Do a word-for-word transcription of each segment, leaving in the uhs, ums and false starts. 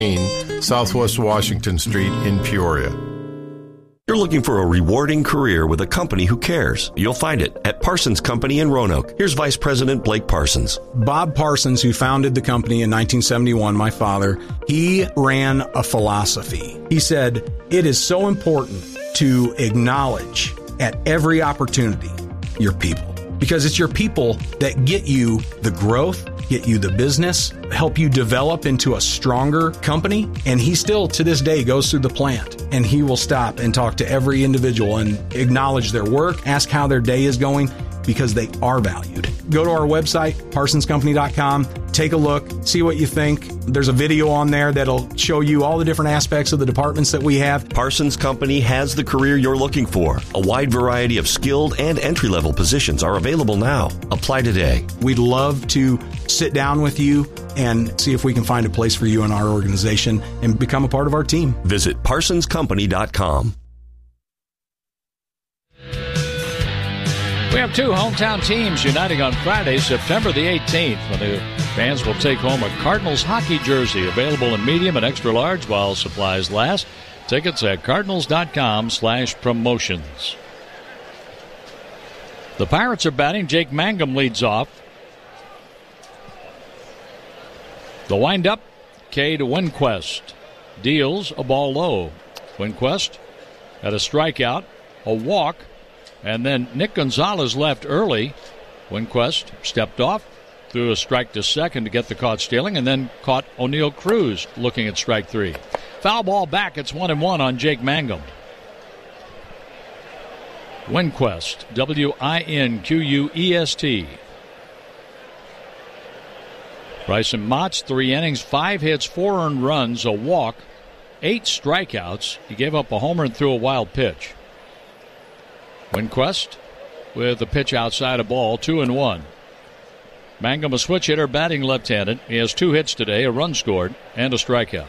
Southwest Washington Street in Peoria. You're looking for a rewarding career with a company who cares. You'll find it at Parsons Company in Roanoke. Here's Vice President Blake Parsons. Bob Parsons, who founded the company in nineteen seventy-one, my father, he ran a philosophy. He said, it is so important to acknowledge at every opportunity your people, because it's your people that get you the growth, get you the business, help you develop into a stronger company. And he still, to this day, goes through the plant and he will stop and talk to every individual and acknowledge their work, ask how their day is going, because they are valued. Go to our website, parsons company dot com, take a look, see what you think. There's a video on there that'll show you all the different aspects of the departments that we have. Parsons Company has the career you're looking for. A wide variety of skilled and entry-level positions are available now. Apply today. We'd love to sit down with you and see if we can find a place for you in our organization and become a part of our team. Visit parsons company dot com. We have two hometown teams uniting on Friday, September the eighteenth, when the fans will take home a Cardinals hockey jersey, available in medium and extra large while supplies last. Tickets at cardinals dot com slash promotions. The Pirates are batting. Jake Mangum leads off. The windup, Cade Winquist deals a ball low. Winquist had a strikeout, a walk, and then Nick Gonzalez left early. Winquist stepped off, threw a strike to second to get the caught stealing, and then caught O'Neill Cruz looking at strike three. Foul ball back. It's one and one on Jake Mangum. Winquist, W I N Q U E S T. Bryson Motts, three innings, five hits, four earned runs, a walk, eight strikeouts. He gave up a homer and threw a wild pitch. Winquist with a pitch outside a ball, two and one. Mangum, a switch hitter, batting left-handed. He has two hits today, a run scored, and a strikeout.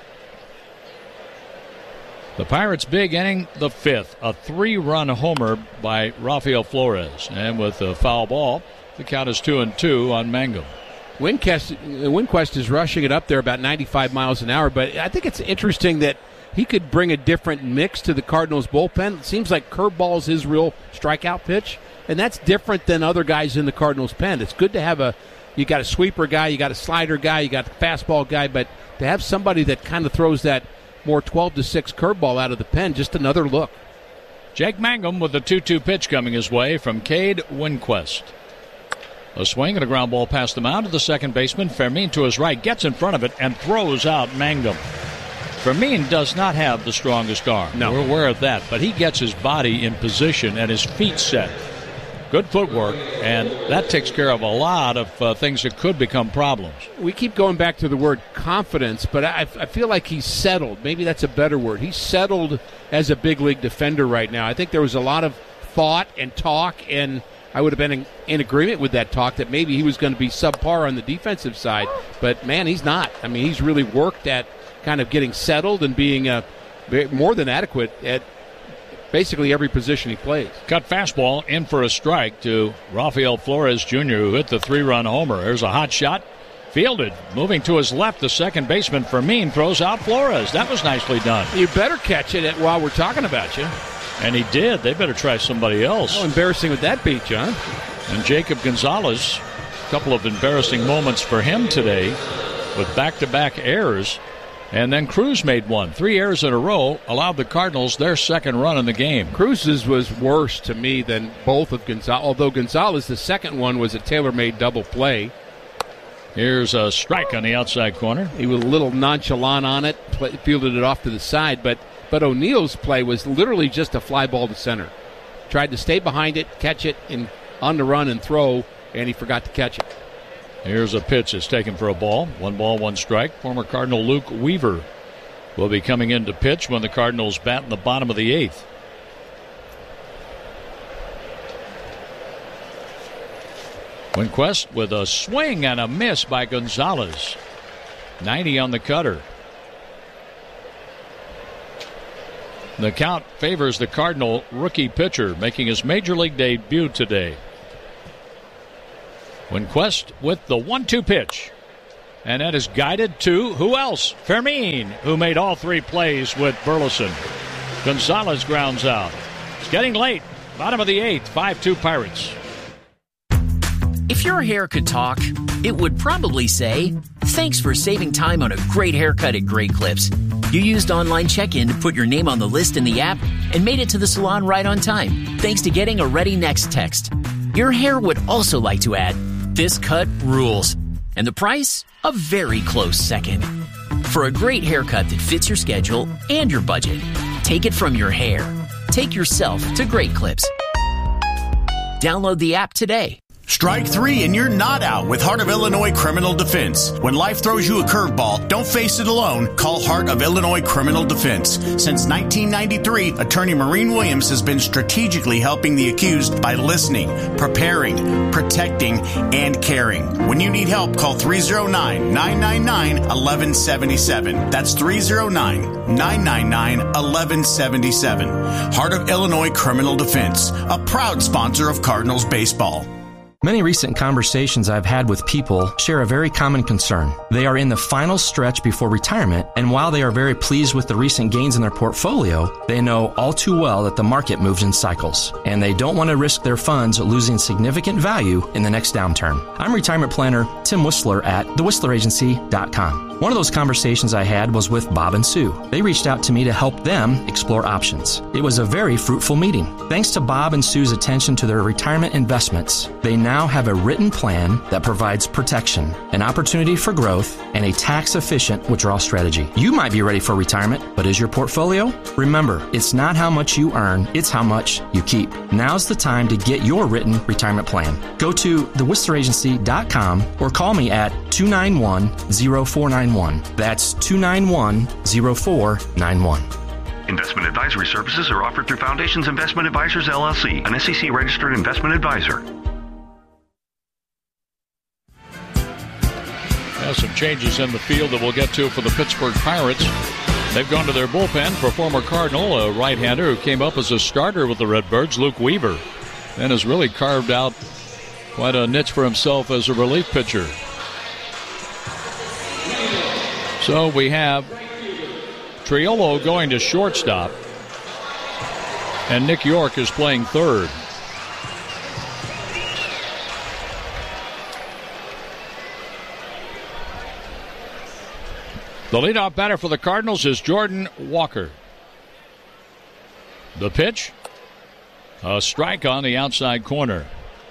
The Pirates' big inning, the fifth, a three-run homer by Rafael Flores. And with a foul ball, the count is two and two on Mangum. Winquist, Winquist is rushing it up there about ninety-five miles an hour, but I think it's interesting that he could bring a different mix to the Cardinals' bullpen. It seems like curveball is his real strikeout pitch, and that's different than other guys in the Cardinals' pen. It's good to have a, you got a sweeper guy, you got a slider guy, you got a fastball guy, but to have somebody that kind of throws that more twelve to six curveball out of the pen, just another look. Jake Mangum with the two two pitch coming his way from Cade Winquist. A swing and a ground ball past the mound to the second baseman. Fermin to his right, gets in front of it and throws out Mangum. Fermin does not have the strongest arm. No. We're aware of that, but he gets his body in position and his feet set. Good footwork, and that takes care of a lot of uh, things that could become problems. We keep going back to the word confidence, but I, I feel like he's settled. Maybe that's a better word. He's settled as a big league defender right now. I think there was a lot of thought and talk, and I would have been in, in agreement with that talk that maybe he was going to be subpar on the defensive side. But, man, he's not. I mean, he's really worked at kind of getting settled and being uh, more than adequate at basically every position he plays. Cut fastball in for a strike to Rafael Flores Junior, who hit the three-run homer. There's a hot shot. Fielded. Moving to his left, the second baseman, Fermin, throws out Flores. That was nicely done. You better catch it while we're talking about you. And he did. They better try somebody else. How embarrassing would that be, John? And Jacob Gonzalez, a couple of embarrassing moments for him today with back-to-back errors. And then Cruz made one. Three errors in a row allowed the Cardinals their second run in the game. Cruz's was worse to me than both of Gonzalez, although Gonzalez, the second one, was a tailor-made double play. Here's a strike on the outside corner. He was a little nonchalant on it, play, fielded it off to the side, but, but O'Neill's play was literally just a fly ball to center. Tried to stay behind it, catch it, and on the run and throw, and he forgot to catch it. Here's a pitch that's taken for a ball. One ball, one strike. Former Cardinal Luke Weaver will be coming in to pitch when the Cardinals bat in the bottom of the eighth. Winquist with a swing and a miss by Gonzalez. ninety on the cutter. The count favors the Cardinal rookie pitcher making his major league debut today. Winquist with the one two pitch. And that is guided to who else? Fermin, who made all three plays with Burleson. Gonzalez grounds out. It's getting late. Bottom of the eighth, five two Pirates. If your hair could talk, it would probably say, "Thanks for saving time on a great haircut at Great Clips. You used online check-in to put your name on the list in the app and made it to the salon right on time, thanks to getting a Ready Next text." Your hair would also like to add, "This cut rules." And the price? A very close second. For a great haircut that fits your schedule and your budget, take it from your hair. Take yourself to Great Clips. Download the app today. Strike three and you're not out with Heart of Illinois Criminal Defense. When life throws you a curveball, don't face it alone. Call Heart of Illinois Criminal Defense. Since nineteen ninety-three, Attorney Maureen Williams has been strategically helping the accused by listening, preparing, protecting, and caring. When you need help, call three oh nine, nine nine nine, one one seven seven. That's three oh nine, nine nine nine, one one seven seven. Heart of Illinois Criminal Defense, a proud sponsor of Cardinals baseball. Many recent conversations I've had with people share a very common concern. They are in the final stretch before retirement, and while they are very pleased with the recent gains in their portfolio, they know all too well that the market moves in cycles, and they don't want to risk their funds losing significant value in the next downturn. I'm retirement planner Tim Whistler at the whistler agency dot com. One of those conversations I had was with Bob and Sue. They reached out to me to help them explore options. It was a very fruitful meeting. Thanks to Bob and Sue's attention to their retirement investments, they now have a written plan that provides protection, an opportunity for growth, and a tax-efficient withdrawal strategy. You might be ready for retirement, but is your portfolio? Remember, it's not how much you earn, it's how much you keep. Now's the time to get your written retirement plan. Go to the whistler agency dot com or call me at two nine one, zero four nine one. That's two nine one, zero four nine one. Investment advisory services are offered through Foundations Investment Advisors, L L C, an S E C-registered investment advisor. Now some changes in the field that we'll get to for the Pittsburgh Pirates. They've gone to their bullpen for former Cardinal, a right-hander who came up as a starter with the Redbirds, Luke Weaver, and has really carved out quite a niche for himself as a relief pitcher. So we have Triolo going to shortstop, and Nick York is playing third. The leadoff batter for the Cardinals is Jordan Walker. The pitch, a strike on the outside corner.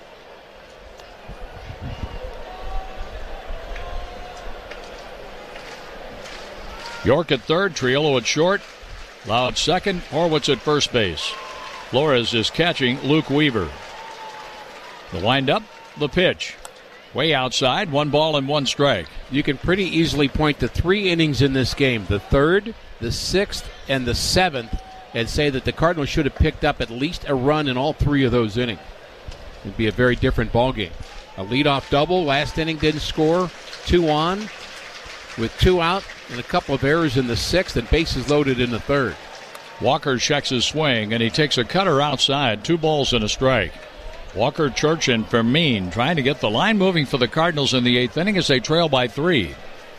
York at third, Triolo at short, Lau at second, Horwitz at first base. Flores is catching Luke Weaver. The windup, the pitch. Way outside, one ball and one strike. You can pretty easily point to three innings in this game, the third, the sixth, and the seventh, and say that the Cardinals should have picked up at least a run in all three of those innings. It would be a very different ball game. A leadoff double, last inning didn't score, two on, with two out and a couple of errors in the sixth and bases loaded in the third. Walker checks his swing, and he takes a cutter outside, two balls and a strike. Walker, Church, and Fermin trying to get the line moving for the Cardinals in the eighth inning as they trail by three.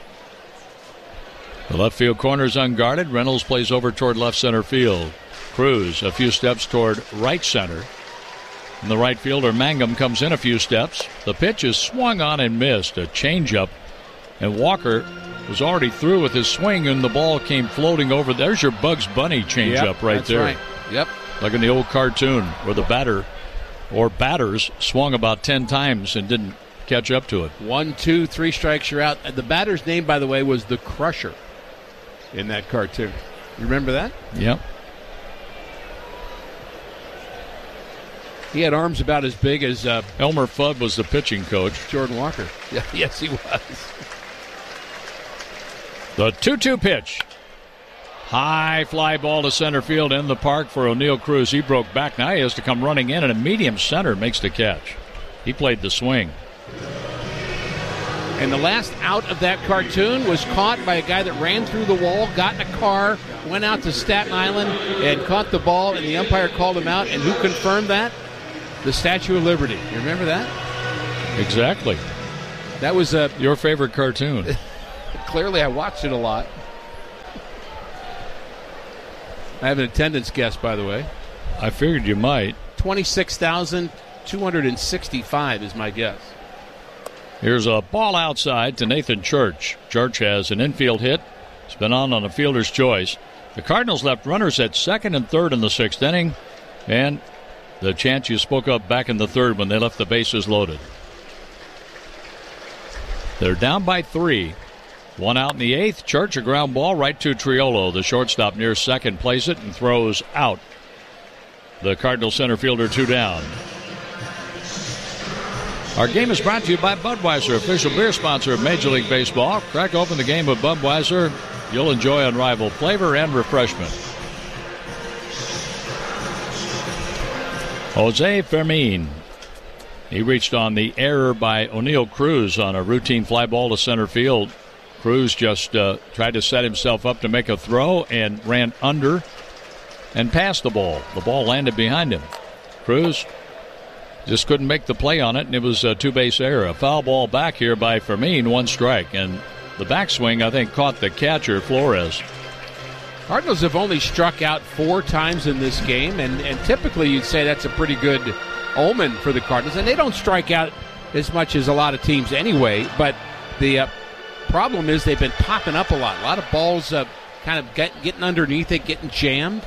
The left field corner is unguarded. Reynolds plays over toward left center field. Cruz a few steps toward right center. And the right fielder, Mangum, comes in a few steps. The pitch is swung on and missed. A changeup. And Walker was already through with his swing, and the ball came floating over. There's your Bugs Bunny changeup yep, right that's there. Right. Yep. Like in the old cartoon where the batter or batters swung about ten times and didn't catch up to it. One, two, three strikes, you're out. The batter's name, by the way, was the Crusher in that cartoon. You remember that? Yep. He had arms about as big as uh, Elmer Fudd was the pitching coach. Jordan Walker. Yeah, yes, he was. The two two pitch. High fly ball to center field in the park for O'Neill Cruz. He broke back. Now he has to come running in, and a medium center makes the catch. He played the swing. And the last out of that cartoon was caught by a guy that ran through the wall, got in a car, went out to Staten Island, and caught the ball, and the umpire called him out. And who confirmed that? The Statue of Liberty. You remember that? Exactly. That was a your favorite cartoon. Clearly, I watched it a lot. I have an attendance guess, by the way. I figured you might. twenty-six thousand two hundred sixty-five is my guess. Here's a ball outside to Nathan Church. Church has an infield hit. It's been on on a fielder's choice. The Cardinals left runners at second and third in the sixth inning, and the chance you spoke of back in the third when they left the bases loaded. They're down by three. One out in the eighth. Church, a ground ball right to Triolo. The shortstop near second plays it and throws out. The Cardinal center fielder two down. Our game is brought to you by Budweiser, official beer sponsor of Major League Baseball. Crack open the game with Budweiser. You'll enjoy unrivaled flavor and refreshment. Jose Fermin. He reached on the error by O'Neill Cruz on a routine fly ball to center field. Cruz just uh, tried to set himself up to make a throw and ran under and passed the ball. The ball landed behind him. Cruz just couldn't make the play on it, and it was a two-base error. A foul ball back here by Fermin, one strike. And the backswing, I think, caught the catcher, Flores. Cardinals have only struck out four times in this game, and, and typically you'd say that's a pretty good omen for the Cardinals. And they don't strike out as much as a lot of teams anyway, but the uh, problem is they've been popping up a lot. A lot of balls uh, kind of get, getting underneath it, getting jammed.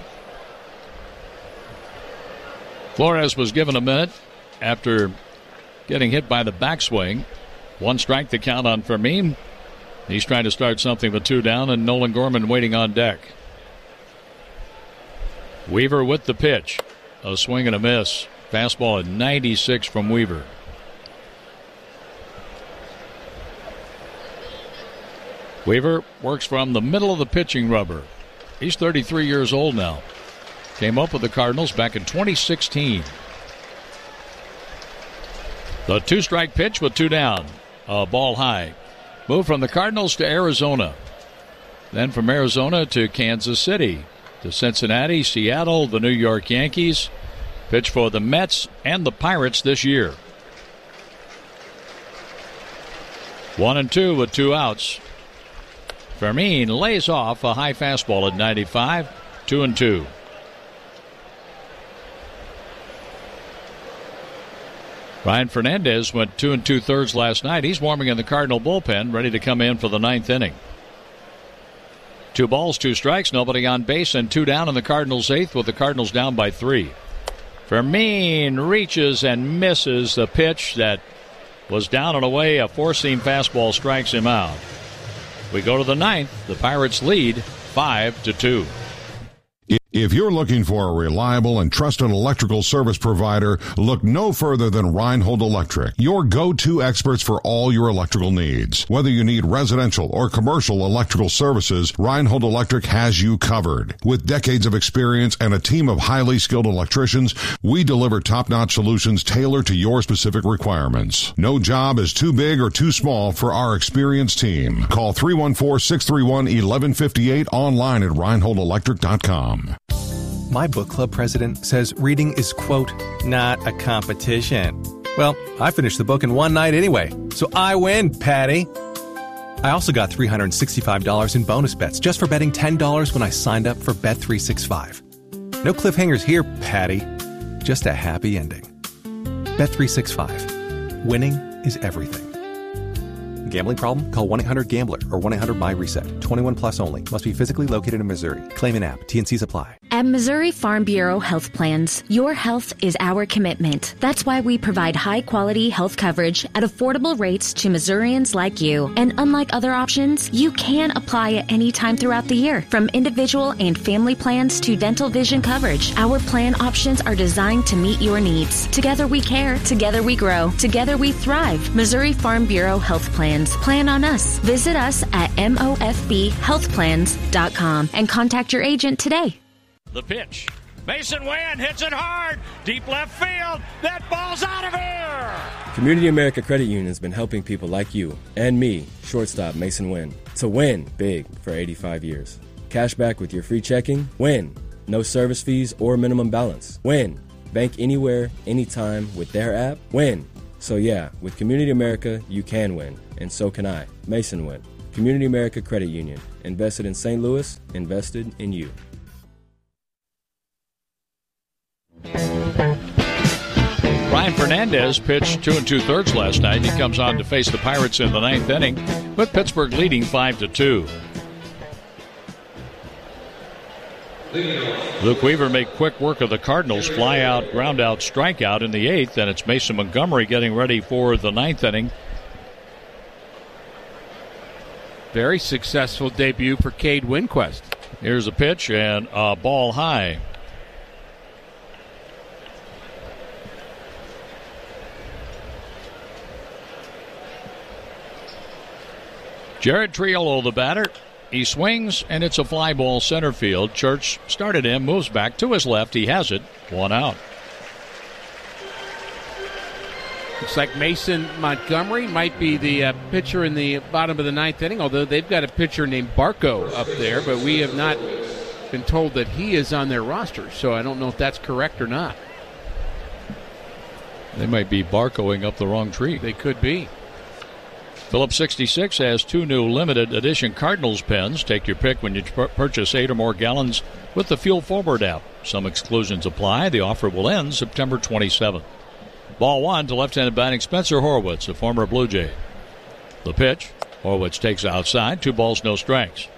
Flores was given a minute after getting hit by the backswing. One strike to count on Fermin. He's trying to start something with two down, and Nolan Gorman waiting on deck. Weaver with the pitch. A swing and a miss. Fastball at ninety-six from Weaver. Weaver works from the middle of the pitching rubber. He's thirty-three years old now. Came up with the Cardinals back in twenty sixteen. The two-strike pitch with two down. A ball high. Move from the Cardinals to Arizona. Then from Arizona to Kansas City. To Cincinnati, Seattle, the New York Yankees. Pitch for the Mets and the Pirates this year. One and two with two outs. Fermin lays off a high fastball at ninety-five. Two and two. Ryan Fernandez went two and two-thirds last night. He's warming in the Cardinal bullpen, ready to come in for the ninth inning. Two balls, two strikes, nobody on base, and two down in the Cardinals' eighth with the Cardinals down by three. Fermin reaches and misses the pitch that was down and away. A four-seam fastball strikes him out. We go to the ninth. The Pirates lead five to two. If you're looking for a reliable and trusted electrical service provider, look no further than Reinhold Electric, your go-to experts for all your electrical needs. Whether you need residential or commercial electrical services, Reinhold Electric has you covered. With decades of experience and a team of highly skilled electricians, we deliver top-notch solutions tailored to your specific requirements. No job is too big or too small for our experienced team. Call three one four, six three one, one one five eight online at reinhold electric dot com. My book club president says reading is, quote, not a competition. Well, I finished the book in one night anyway, so I win, Patty. I also got three hundred sixty-five dollars in bonus bets just for betting ten dollars when I signed up for Bet three sixty-five. No cliffhangers here, Patty. Just a happy ending. Bet three sixty-five. Winning is everything. Gambling problem? Call one eight hundred gambler or one eight hundred my reset. twenty-one plus only. Must be physically located in Missouri. Claim an app. T and C's apply. At Missouri Farm Bureau Health Plans, your health is our commitment. That's why we provide high-quality health coverage at affordable rates to Missourians like you. And unlike other options, you can apply at any time throughout the year. From individual and family plans to dental vision coverage, our plan options are designed to meet your needs. Together we care. Together we grow. Together we thrive. Missouri Farm Bureau Health Plans. Plan on us. Visit us at M O F B health plans dot com and contact your agent today. The pitch. Mason Wynn hits it hard. Deep left field. That ball's out of here. Community America Credit Union has been helping people like you and me, shortstop Mason Wynn, to win big for eighty-five years. Cash back with your free checking. Win. No service fees or minimum balance. Win. Bank anywhere, anytime with their app. Win. So yeah, with Community America, you can win, and so can I. Mason win. Community America Credit Union. Invested in Saint Louis, invested in you. Brian Fernandez pitched two and two-thirds last night. He comes on to face the Pirates in the ninth inning, with Pittsburgh leading five to two. Luke Weaver made quick work of the Cardinals' fly-out, ground-out, strikeout in the eighth, and it's Mason Montgomery getting ready for the ninth inning. Very successful debut for Cade Winquist. Here's a pitch and a ball high. Jared Triolo, the batter. He swings, and it's a fly ball center field. Church started him, moves back to his left. He has it. One out. Looks like Mason Montgomery might be the uh, pitcher in the bottom of the ninth inning, although they've got a pitcher named Barco up there, but we have not been told that he is on their roster, so I don't know if that's correct or not. They might be Barcoing up the wrong tree. They could be. Phillips sixty-six has two new limited edition Cardinals pens. Take your pick when you pur- purchase eight or more gallons with the Fuel Forward app. Some exclusions apply. The offer will end September twenty-seventh. Ball one to left-handed batting Spencer Horwitz, a former Blue Jay. The pitch. Horwitz takes outside. Two balls, no strikes.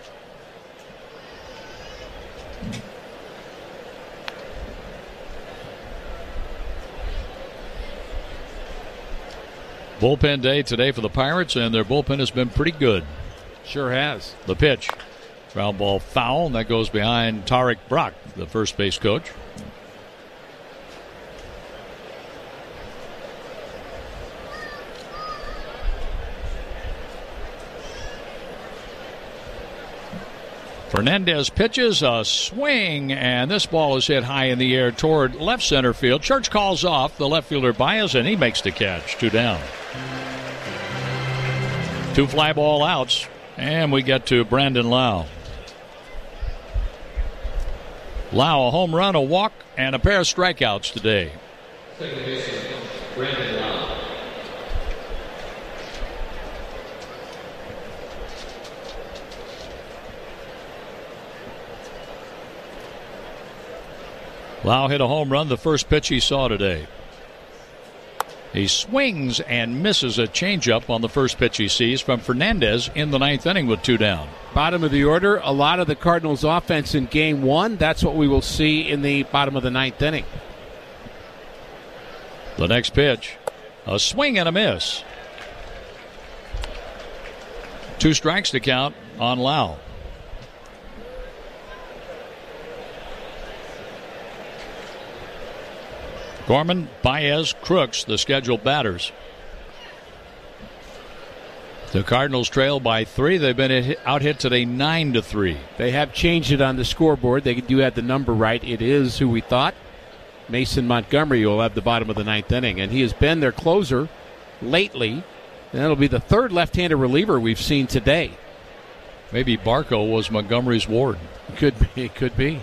Bullpen day today for the Pirates, and their bullpen has been pretty good. Sure has. The pitch. Ground ball foul, and that goes behind Tarek Brock, the first base coach. Fernandez pitches a swing, and this ball is hit high in the air toward left center field. Church calls off. The left fielder Baez, and he makes the catch. Two down. Two fly ball outs, and we get to Brandon Lau. Lau, a home run, a walk, and a pair of strikeouts today. Second baseman, Brandon Lau. Lau hit a home run, the first pitch he saw today. He swings and misses a changeup on the first pitch he sees from Fernandez in the ninth inning with two down. Bottom of the order, a lot of the Cardinals' offense in game one. That's what we will see in the bottom of the ninth inning. The next pitch, a swing and a miss. Two strikes to count on Lau. Gorman, Baez, Crooks, the scheduled batters. The Cardinals trail by three. They've been out hit today nine to three. They have changed it on the scoreboard. They do have the number right. It is who we thought. Mason Montgomery will have the bottom of the ninth inning, and he has been their closer lately. And that'll be the third left-handed reliever we've seen today. Maybe Barco was Montgomery's ward. Could be. Could be.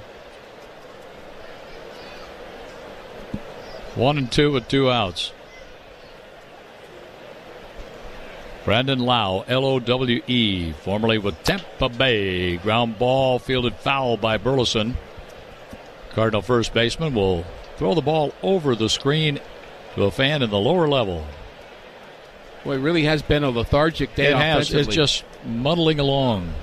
One and two with two outs. Brandon Lau, L O W E, formerly with Tampa Bay. Ground ball fielded foul by Burleson. Cardinal first baseman will throw the ball over the screen to a fan in the lower level. Well, it really has been a lethargic day it offensively. Has. It's just muddling along.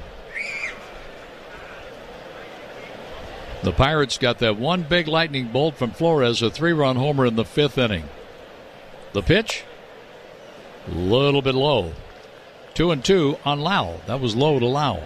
The Pirates got that one big lightning bolt from Flores, a three-run homer in the fifth inning. The pitch, a little bit low. Two and two on Lau. That was low to Lau.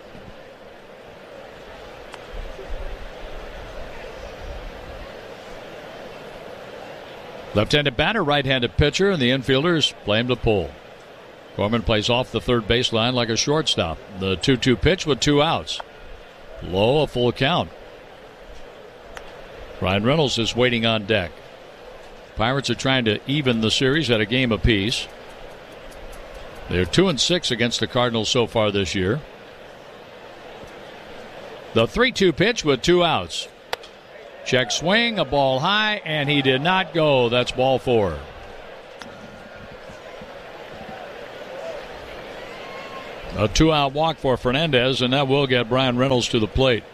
Left-handed batter, right-handed pitcher, and the infielders play him to pull. Gorman plays off the third baseline like a shortstop. The two two pitch with two outs. Low, a full count. Ryan Reynolds is waiting on deck. Pirates are trying to even the series at a game apiece. They're two and six against the Cardinals so far this year. The three two pitch with two outs. Check swing, a ball high, and he did not go. That's ball four. A two-out walk for Fernandez, and that will get Brian Reynolds to the plate.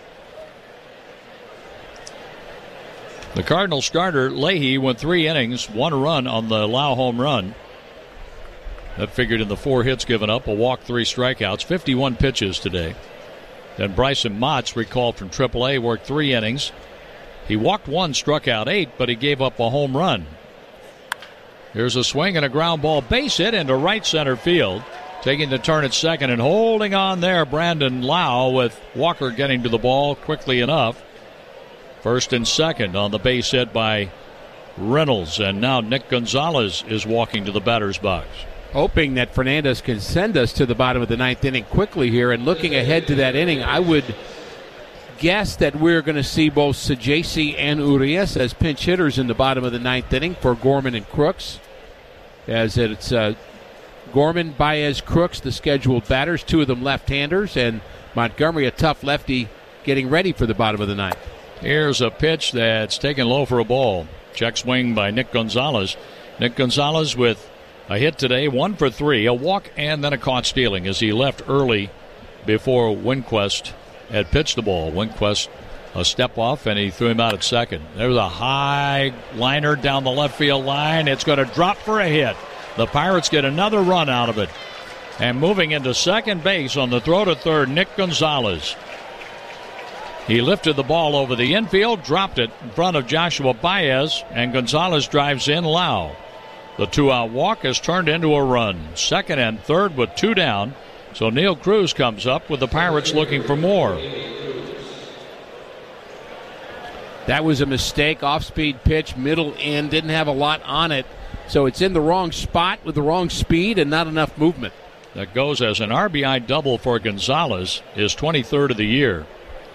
The Cardinals starter, Leahy, went three innings, one run on the Lau home run. That figured in the four hits given up, a walk, three strikeouts, fifty-one pitches today. Then Bryson Motts, recalled from triple A, worked three innings. He walked one, struck out eight, but he gave up a home run. Here's a swing and a ground ball base hit into right center field. Taking the turn at second and holding on there, Brandon Lau, with Walker getting to the ball quickly enough. First and second on the base hit by Reynolds, and now Nick Gonzalez is walking to the batter's box. Hoping that Fernandez can send us to the bottom of the ninth inning quickly here, and looking ahead to that inning, I would guess that we're going to see both Saggese and Urias as pinch hitters in the bottom of the ninth inning for Gorman and Crooks, as it's uh, Gorman, Baez, Crooks, the scheduled batters, two of them left-handers, and Montgomery, a tough lefty, getting ready for the bottom of the ninth. Here's a pitch that's taken low for a ball. Check swing by Nick Gonzalez. Nick Gonzalez with a hit today, one for three, a walk, and then a caught stealing as he left early before Winquist had pitched the ball. Winquist a step off, and he threw him out at second. There's a high liner down the left field line. It's going to drop for a hit. The Pirates get another run out of it. And moving into second base on the throw to third, Nick Gonzalez. He lifted the ball over the infield, dropped it in front of Joshua Baez, and Gonzalez drives in Lau. The two-out walk has turned into a run. Second and third with two down. So Neil Cruz comes up with the Pirates looking for more. That was a mistake, off-speed pitch, middle end, didn't have a lot on it. So it's in the wrong spot with the wrong speed and not enough movement. That goes as an R B I double for Gonzalez, his twenty-third of the year.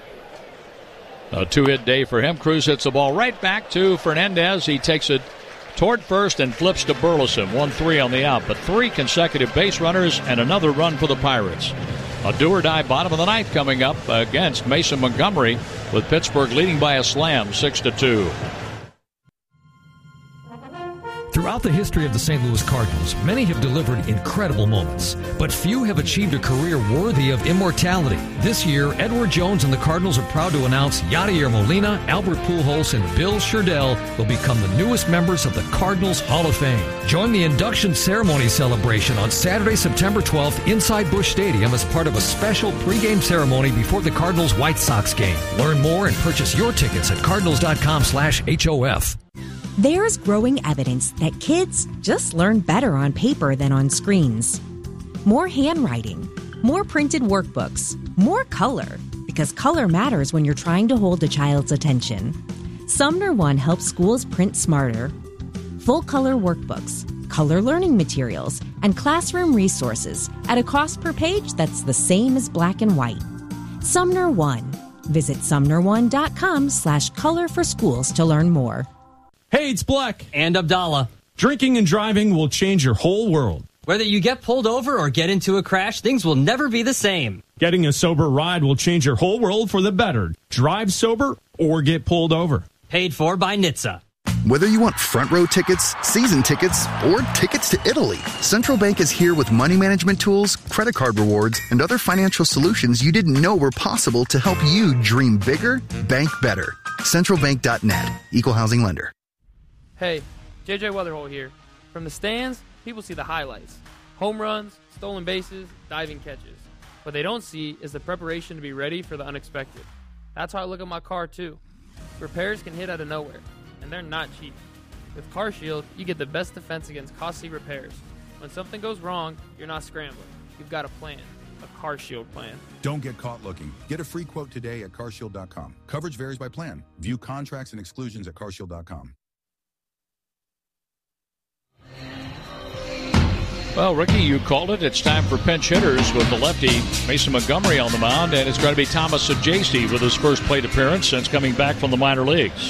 A two-hit day for him. Cruz hits the ball right back to Fernandez. He takes it toward first and flips to Burleson. one three on the out, but three consecutive base runners and another run for the Pirates. A do-or-die bottom of the ninth coming up against Mason Montgomery, with Pittsburgh leading by a slam, six to two. Throughout the history of the Saint Louis Cardinals, many have delivered incredible moments, but few have achieved a career worthy of immortality. This year, Edward Jones and the Cardinals are proud to announce Yadier Molina, Albert Pujols, and Bill Sherdell will become the newest members of the Cardinals Hall of Fame. Join the induction ceremony celebration on Saturday, September twelfth inside Busch Stadium as part of a special pregame ceremony before the Cardinals-White Sox game. Learn more and purchase your tickets at cardinals.com slash HOF. There's growing evidence that kids just learn better on paper than on screens. More handwriting, more printed workbooks, more color, because color matters when you're trying to hold a child's attention. Sumner One helps schools print smarter. Full-color workbooks, color learning materials, and classroom resources at a cost per page that's the same as black and white. Sumner One. Visit sumner one dot com slash color for schools to learn more. Hey, it's Black. And Abdallah. Drinking and driving will change your whole world. Whether you get pulled over or get into a crash, things will never be the same. Getting a sober ride will change your whole world for the better. Drive sober or get pulled over. Paid for by N H T S A. Whether you want front row tickets, season tickets, or tickets to Italy, Central Bank is here with money management tools, credit card rewards, and other financial solutions you didn't know were possible to help you dream bigger, bank better. central bank dot net. Equal housing lender. Hey, J J Weatherholt here. From the stands, people see the highlights. Home runs, stolen bases, diving catches. What they don't see is the preparation to be ready for the unexpected. That's how I look at my car, too. Repairs can hit out of nowhere, and they're not cheap. With CarShield, you get the best defense against costly repairs. When something goes wrong, you're not scrambling. You've got a plan. A CarShield plan. Don't get caught looking. Get a free quote today at car shield dot com. Coverage varies by plan. View contracts and exclusions at car shield dot com. Well, Ricky, you called it. It's time for pinch hitters with the lefty Mason Montgomery on the mound, and it's going to be Thomas Saggese with his first plate appearance since coming back from the minor leagues.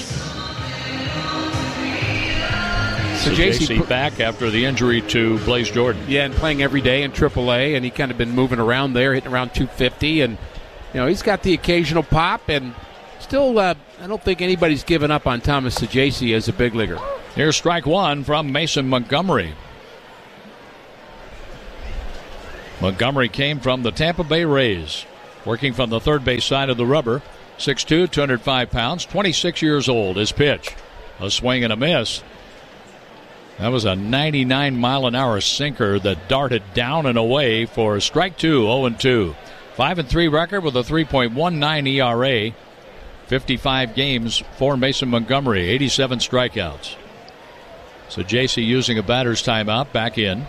Saggese back after the injury to Blaze Jordan. Yeah, and playing every day in triple A, and he kind of been moving around there, hitting around two fifty, and you know he's got the occasional pop, and still, uh, I don't think anybody's given up on Thomas Saggese as a big leaguer. Here's strike one from Mason Montgomery. Montgomery came from the Tampa Bay Rays, working from the third base side of the rubber. six two, two hundred five pounds, twenty-six years old. His pitch, a swing and a miss. That was a ninety-nine mile an hour sinker that darted down and away for strike two, oh and two. five and three record with a three point one nine E R A. fifty-five games for Mason Montgomery, eighty-seven strikeouts. So J C using a batter's timeout, back in.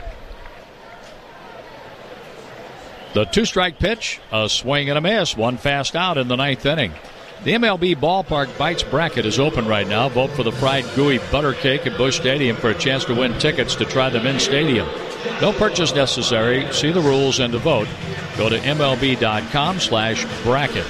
The two-strike pitch, a swing and a miss, one fast out in the ninth inning. The M L B Ballpark Bites bracket is open right now. Vote for the fried gooey butter cake at Busch Stadium for a chance to win tickets to try them in stadium. No purchase necessary. See the rules and to vote. Go to MLB.com slash bracket.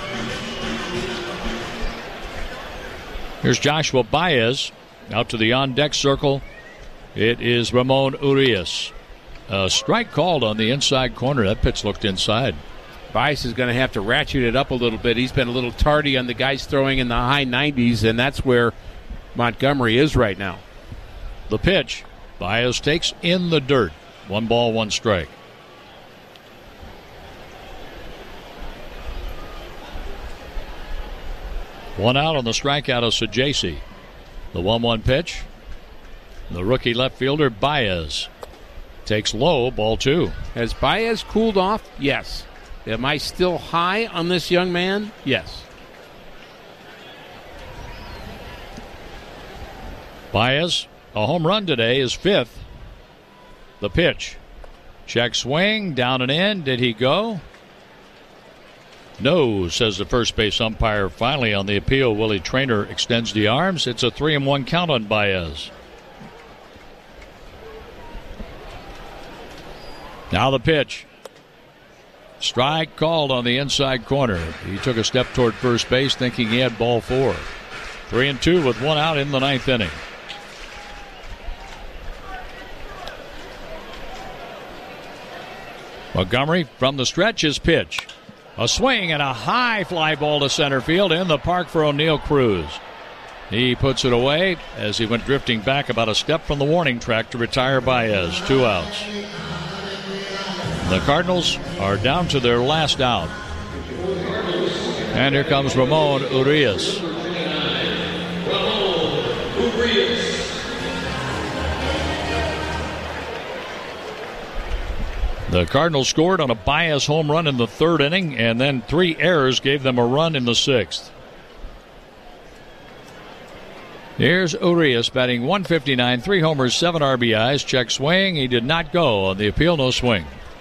Here's Joshua Baez out to the on-deck circle. It is Ramon Urias. A strike called on the inside corner. That pitch looked inside. Baez is going to have to ratchet it up a little bit. He's been a little tardy on the guys throwing in the high nineties, and that's where Montgomery is right now. The pitch, Baez takes in the dirt. One ball, one strike. One out on the strikeout of Sajaci. The one one pitch. The rookie left fielder, Baez, takes low, ball two. Has Baez cooled off? Yes. Am I still high on this young man? Yes. Baez, a home run today, is fifth. The pitch. Check swing, down and in. Did he go? No, says the first base umpire. Finally, on the appeal, Willie Traynor extends the arms. It's a three and one count on Baez. Now the pitch. Strike called on the inside corner. He took a step toward first base thinking he had ball four. Three and two with one out in the ninth inning. Montgomery from the stretch, his pitch. A swing and a high fly ball to center field in the park for O'Neill Cruz. He puts it away as he went drifting back about a step from the warning track to retire Baez. Two outs. The Cardinals are down to their last out. And here comes Ramon Urias. The Cardinals scored on a Baez home run in the third inning, and then three errors gave them a run in the sixth. Here's Urias batting one fifty-nine, three homers, seven R B Is. Check swing. He did not go. On the appeal, no swing.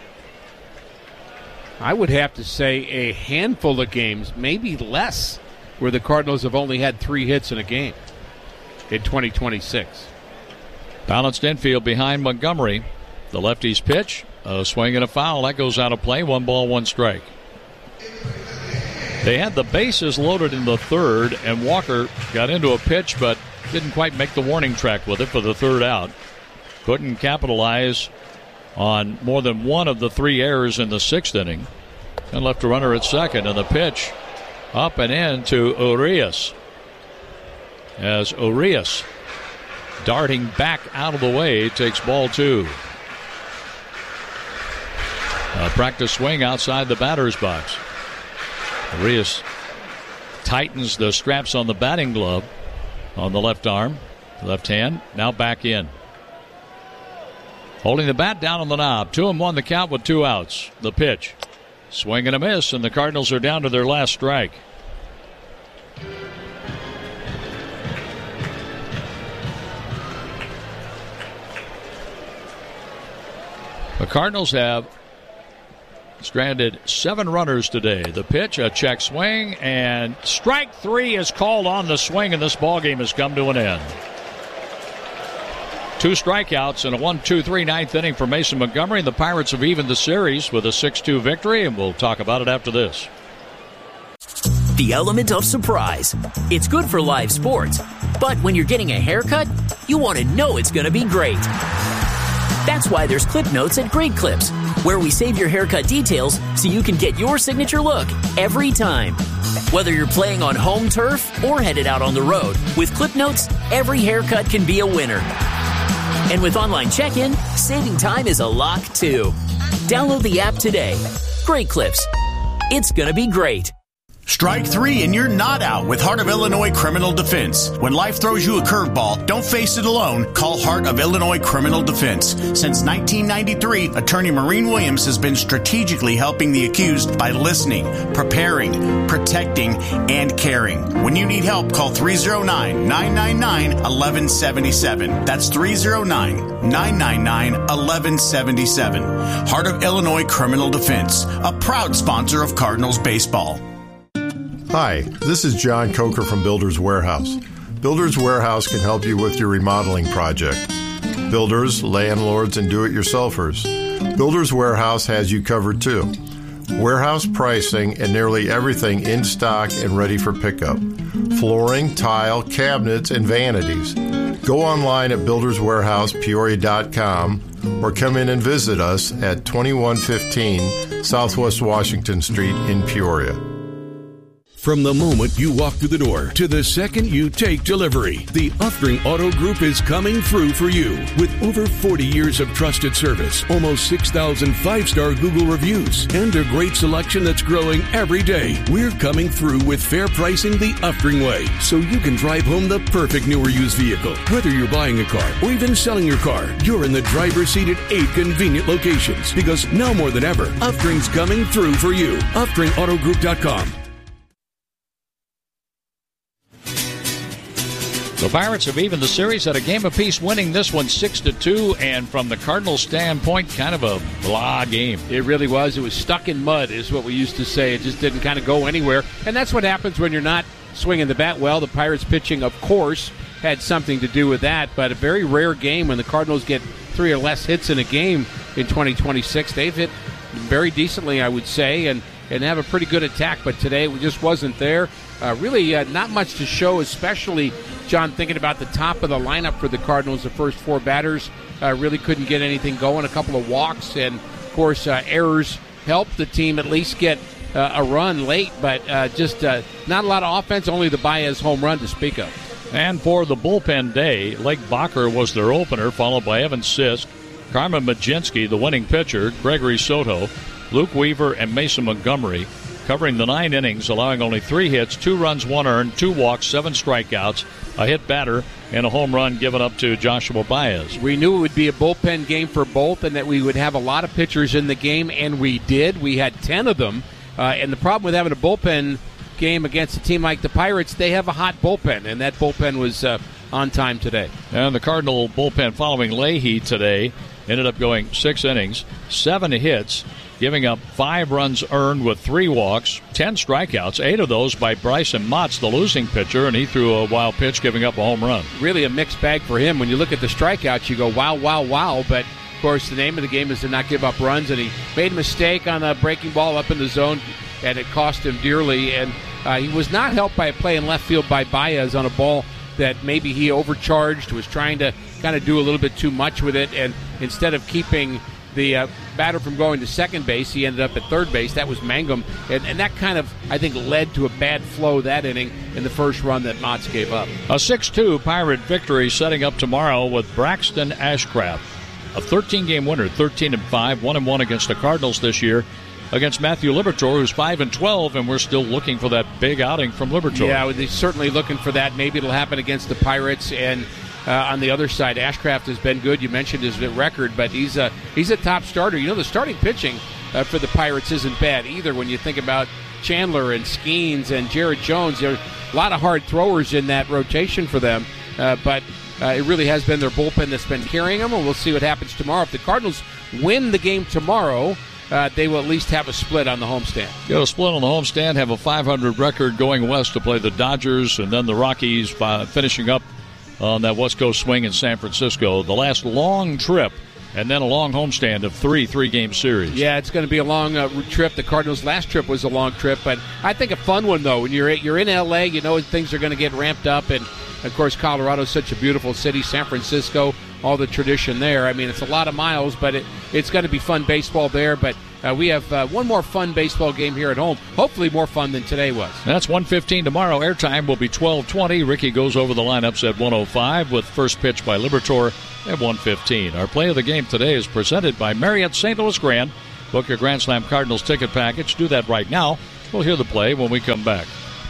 I would have to say a handful of games, maybe less, where the Cardinals have only had three hits in a game in twenty twenty-six. Balanced infield behind Montgomery. The lefty's pitch, a swing and a foul. That goes out of play. One ball, one strike. They had the bases loaded in the third, and Walker got into a pitch but didn't quite make the warning track with it for the third out. Couldn't capitalize on more than one of the three errors in the sixth inning, and left a runner at second. And the pitch up and in to Urias, as Urias, darting back out of the way, takes ball two. A practice swing outside the batter's box. Urias tightens the straps on the batting glove on the left arm, left hand, now back in. Holding the bat down on the knob. Two and one the count with two outs. The pitch. Swing and a miss, and the Cardinals are down to their last strike. The Cardinals have stranded seven runners today. The pitch, a check swing, and strike three is called on the swing, and this ballgame has come to an end. Two strikeouts in a one two three ninth inning for Mason Montgomery. The Pirates have evened the series with a six two victory, and we'll talk about it after this. The element of surprise. It's good for live sports, but when you're getting a haircut, you want to know it's going to be great. That's why there's Clip Notes at Great Clips, where we save your haircut details so you can get your signature look every time. Whether you're playing on home turf or headed out on the road, with Clip Notes, every haircut can be a winner. And with online check-in, saving time is a lock, too. Download the app today. Great Clips. It's going to be great. Strike three and you're not out with Heart of Illinois Criminal Defense. When life throws you a curveball, don't face it alone. Call Heart of Illinois Criminal Defense. Since nineteen ninety-three, attorney Maureen Williams has been strategically helping the accused by listening, preparing, protecting, and caring. When you need help, call three oh nine, nine nine nine, one one seven seven. That's three oh nine, nine nine nine, one one seven seven. Heart of Illinois Criminal Defense, a proud sponsor of Cardinals baseball. Hi, this is John Coker from Builders Warehouse. Builders Warehouse can help you with your remodeling project. Builders, landlords, and do-it-yourselfers. Builders Warehouse has you covered too. Warehouse pricing and nearly everything in stock and ready for pickup. Flooring, tile, cabinets, and vanities. Go online at builders warehouse peoria dot com or come in and visit us at twenty-one fifteen Southwest Washington Street in Peoria. From the moment you walk through the door to the second you take delivery, the Uftring Auto Group is coming through for you. With over forty years of trusted service, almost six thousand five-star Google reviews, and a great selection that's growing every day, we're coming through with fair pricing the Uftring way, so you can drive home the perfect new or used vehicle. Whether you're buying a car or even selling your car, you're in the driver's seat at eight convenient locations, because now more than ever, Uftring's coming through for you. Uftring Auto Group dot com. The Pirates have evened the series at a game apiece, winning this one six to two, and from the Cardinals' standpoint, kind of a blah game. It really was. It was stuck in mud, is what we used to say. It just didn't kind of go anywhere, and that's what happens when you're not swinging the bat well. The Pirates pitching, of course, had something to do with that, but a very rare game when the Cardinals get three or less hits in a game in twenty twenty-six. They've hit very decently, I would say, and, and have a pretty good attack, but today it just wasn't there. Uh, really uh, not much to show, especially, John, thinking about the top of the lineup for the Cardinals. The first four batters uh, really couldn't get anything going. A couple of walks and, of course, uh, errors helped the team at least get uh, a run late, but uh, just uh, not a lot of offense, only the Baez home run to speak of. And for the bullpen day, Lake Bacher was their opener, followed by Evan Sisk, Carmen Mlodzinski, the winning pitcher, Gregory Soto, Luke Weaver, and Mason Montgomery, covering the nine innings, allowing only three hits, two runs, one earned, two walks, seven strikeouts, a hit batter, and a home run given up to Joshua Baez. We knew it would be a bullpen game for both and that we would have a lot of pitchers in the game, and we did. We had ten of them. Uh, and the problem with having a bullpen game against a team like the Pirates, they have a hot bullpen, and that bullpen was uh, on time today. And the Cardinal bullpen following Leahy today ended up going six innings, seven hits, giving up five runs earned with three walks, ten strikeouts, eight of those by Bryson Motts, the losing pitcher, and he threw a wild pitch, giving up a home run. Really a mixed bag for him. When you look at the strikeouts, you go, wow, wow, wow, but, of course, the name of the game is to not give up runs, and he made a mistake on a breaking ball up in the zone, and it cost him dearly, and uh, he was not helped by a play in left field by Baez on a ball that maybe he overcharged, was trying to kind of do a little bit too much with it, and instead of keeping the uh, batter from going to second base, he ended up at third base. That was Mangum, and, and that kind of, I think, led to a bad flow that inning in the first run that Motts gave up. A six two Pirate victory setting up tomorrow with Braxton Ashcraft, a thirteen-game winner, thirteen and five, one and one against the Cardinals this year, against Matthew Liberatore, who's five and twelve, and we're still looking for that big outing from Liberatore. Yeah, they're certainly looking for that. Maybe it'll happen against the Pirates, and Uh, on the other side, Ashcraft has been good. You mentioned his record, but he's a he's a top starter. You know, the starting pitching uh, for the Pirates isn't bad either. When you think about Chandler and Skeens and Jared Jones, there are a lot of hard throwers in that rotation for them. Uh, but uh, it really has been their bullpen that's been carrying them, and we'll see what happens tomorrow. If the Cardinals win the game tomorrow, uh, they will at least have a split on the homestand. Get a split on the homestand, have a five hundred record going west to play the Dodgers, and then the Rockies by finishing up on that West Coast swing in San Francisco. The last long trip, and then a long homestand of three three-game series. Yeah, it's going to be a long uh, trip. The Cardinals' last trip was a long trip, but I think a fun one, though. When you're you're in L A, you know things are going to get ramped up, and, of course, Colorado's such a beautiful city. San Francisco, all the tradition there. I mean, it's a lot of miles, but it, it's going to be fun baseball there. But Uh, we have uh, one more fun baseball game here at home. Hopefully more fun than today was. That's one fifteen tomorrow. Airtime will be twelve twenty. Ricky goes over the lineups at one oh five with first pitch by Liberatore at one fifteen. Our play of the game today is presented by Marriott Saint Louis Grand. Book your Grand Slam Cardinals ticket package. Do that right now. We'll hear the play when we come back.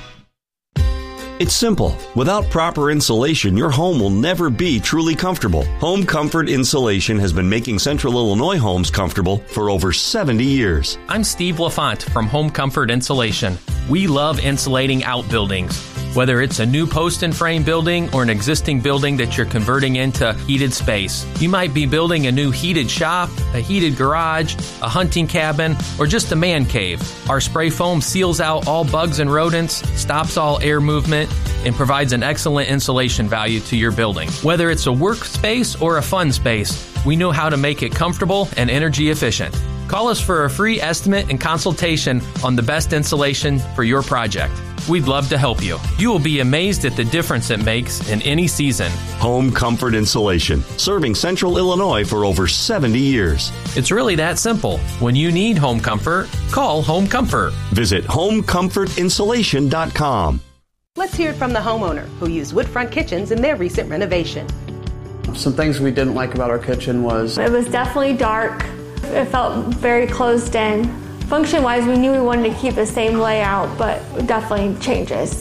It's simple. Without proper insulation, your home will never be truly comfortable. Home Comfort Insulation has been making Central Illinois homes comfortable for over seventy years. I'm Steve LaFont from Home Comfort Insulation. We love insulating outbuildings. Whether it's a new post and frame building or an existing building that you're converting into heated space. You might be building a new heated shop, a heated garage, a hunting cabin, or just a man cave. Our spray foam seals out all bugs and rodents, stops all air movement, and provides an excellent insulation value to your building. Whether it's a workspace or a fun space, we know how to make it comfortable and energy efficient. Call us for a free estimate and consultation on the best insulation for your project. We'd love to help you. You will be amazed at the difference it makes in any season. Home Comfort Insulation, serving Central Illinois for over seventy years. It's really that simple. When you need home comfort, call Home Comfort. Visit home comfort insulation dot com. Let's hear it from the homeowner who used Woodfront Kitchens in their recent renovation. Some things we didn't like about our kitchen was... It was definitely dark. It felt very closed in. Function-wise, we knew we wanted to keep the same layout, but definitely changes.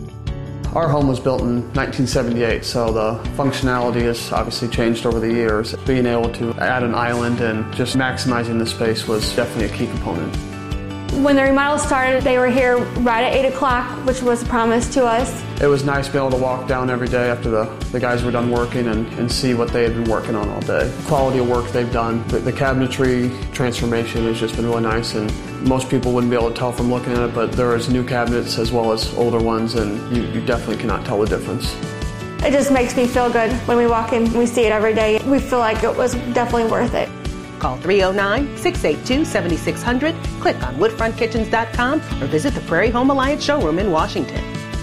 Our home was built in nineteen seventy-eight, so the functionality has obviously changed over the years. Being able to add an island and just maximizing the space was definitely a key component. When the remodel started, they were here right at eight o'clock, which was a promise to us. It was nice being able to walk down every day after the, the guys were done working and, and see what they had been working on all day. The quality of work they've done. The, the cabinetry transformation has just been really nice, and most people wouldn't be able to tell from looking at it, but there is new cabinets as well as older ones, and you, you definitely cannot tell the difference. It just makes me feel good when we walk in and we see it every day. We feel like it was definitely worth it. Call three oh nine, six eight two, seven six zero zero, click on woodfront kitchens dot com, or visit the Prairie Home Alliance showroom in Washington.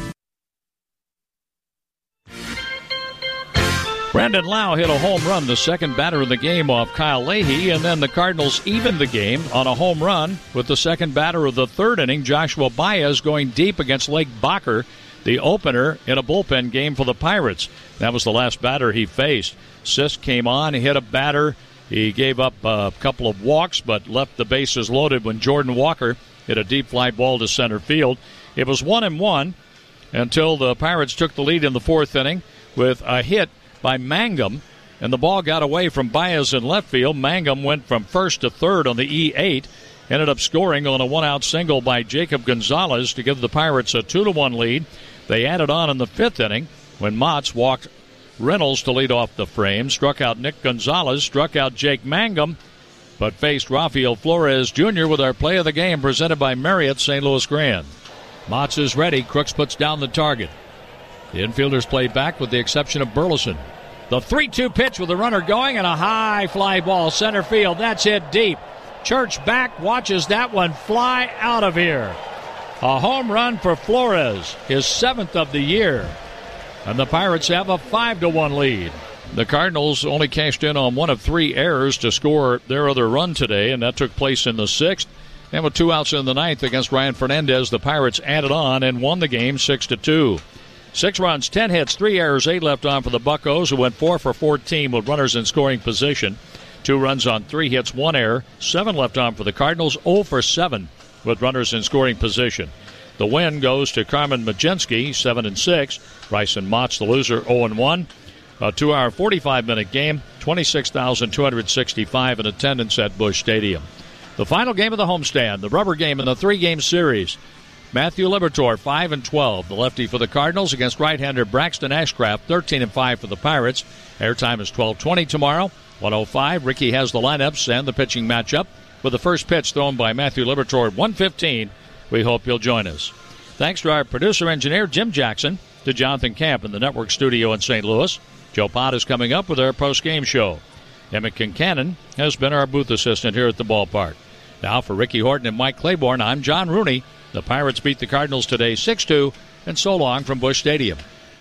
Brandon Lau hit a home run, the second batter of the game, off Kyle Leahy, and then the Cardinals evened the game on a home run with the second batter of the third inning, Joshua Baez, going deep against Lake Bacher, the opener in a bullpen game for the Pirates. That was the last batter he faced. Sisk came on, he hit a batter. He gave up a couple of walks, but left the bases loaded when Jordan Walker hit a deep fly ball to center field. It was one and one until the Pirates took the lead in the fourth inning with a hit by Mangum, and the ball got away from Baez in left field. Mangum went from first to third on the E eight, ended up scoring on a one-out single by Jacob Gonzalez to give the Pirates a two to one lead. They added on in the fifth inning when Motts walked Reynolds to lead off the frame, struck out Nick Gonzalez, struck out Jake Mangum, but faced Rafael Flores Junior with our play of the game presented by Marriott Saint Louis Grand. Motts is ready. Crooks puts down the target. The infielders play back with the exception of Burleson. The three two pitch with the runner going and a high fly ball center field. That's hit deep. Church back, watches that one fly out of here. A home run for Flores, his seventh of the year. And the Pirates have a five to one lead. The Cardinals only cashed in on one of three errors to score their other run today, and that took place in the sixth. And with two outs in the ninth against Ryan Fernandez, the Pirates added on and won the game six to two. Six runs, ten hits, three errors, eight left on for the Buccos, who went four for fourteen with runners in scoring position. Two runs on three hits, one error, seven left on for the Cardinals, oh for seven with runners in scoring position. The win goes to Carmen Majinski, seven and six. Bryson Motts, the loser, oh and one. A two-hour, forty-five minute game, twenty-six thousand two hundred sixty-five in attendance at Busch Stadium. The final game of the homestand, the rubber game in the three-game series. Matthew Liberatore, five and twelve, the lefty for the Cardinals against right-hander Braxton Ashcraft, thirteen and five for the Pirates. Airtime is twelve twenty tomorrow, one oh five. Ricky has the lineups and the pitching matchup with the first pitch thrown by Matthew Liberatore at one fifteen. We hope you'll join us. Thanks to our producer-engineer, Jim Jackson, to Jonathan Camp in the network studio in Saint Louis. Joe Pott is coming up with our post-game show. Emmett Kincannon has been our booth assistant here at the ballpark. Now for Ricky Horton and Mike Claiborne, I'm John Rooney. The Pirates beat the Cardinals today six two, and so long from Busch Stadium.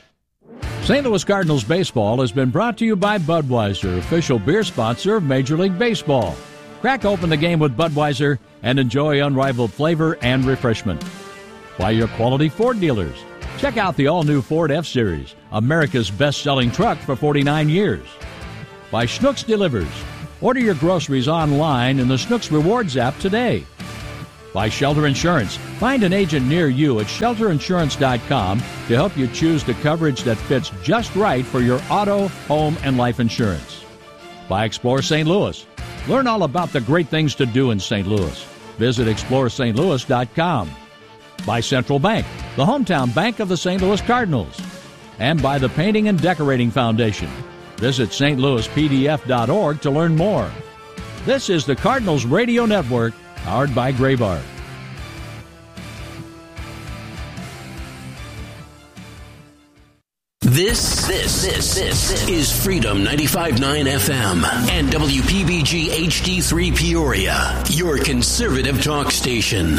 Saint Louis Cardinals baseball has been brought to you by Budweiser, official beer sponsor of Major League Baseball. Crack open the game with Budweiser and enjoy unrivaled flavor and refreshment. By your quality Ford dealers. Check out the all-new Ford F-Series, America's best-selling truck for forty-nine years. By Schnucks Delivers. Order your groceries online in the Schnucks Rewards app today. By Shelter Insurance. Find an agent near you at shelter insurance dot com to help you choose the coverage that fits just right for your auto, home, and life insurance. By Explore Saint Louis. Learn all about the great things to do in Saint Louis. Visit explore st louis dot com. By Central Bank, the hometown bank of the Saint Louis Cardinals. And by the Painting and Decorating Foundation. Visit st louis p d f dot org to learn more. This is the Cardinals Radio Network, powered by Graybar. This, this, this, this is Freedom ninety-five point nine F M and W P B G H D three Peoria, your conservative talk station.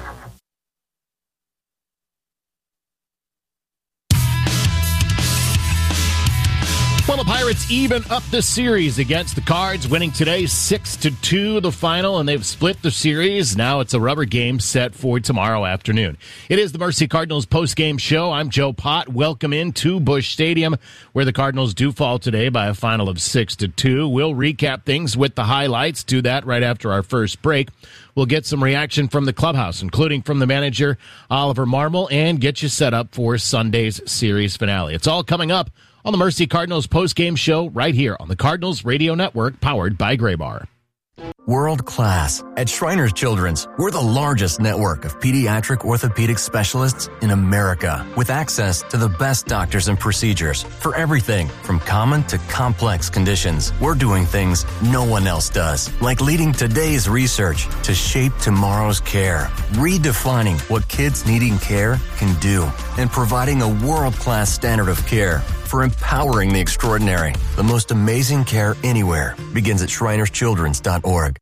Well, the Pirates even up the series against the Cards, winning today six to two, the final, and they've split the series. Now it's a rubber game set for tomorrow afternoon. It is the Mercy Cardinals post-game show. I'm Joe Pott. Welcome into Busch Stadium, where the Cardinals do fall today by a final of six to two. We'll recap things with the highlights. Do that right after our first break. We'll get some reaction from the clubhouse, including from the manager, Oliver Marmol, and get you set up for Sunday's series finale. It's all coming up on the Mercy Cardinals post-game show right here on the Cardinals Radio Network, powered by Graybar. World class. At Shriners Children's, we're the largest network of pediatric orthopedic specialists in America, with access to the best doctors and procedures for everything from common to complex conditions. We're doing things no one else does, like leading today's research to shape tomorrow's care, redefining what kids needing care can do, and providing a world-class standard of care for empowering the extraordinary. The most amazing care anywhere begins at shriners children's dot org.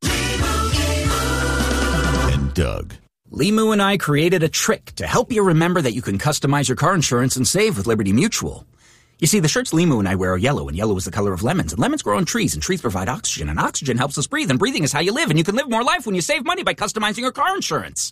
And Doug. Limu and I created a trick to help you remember that you can customize your car insurance and save with Liberty Mutual. You see, the shirts Limu and I wear are yellow, and yellow is the color of lemons, and lemons grow on trees, and trees provide oxygen, and oxygen helps us breathe, and breathing is how you live, and you can live more life when you save money by customizing your car insurance.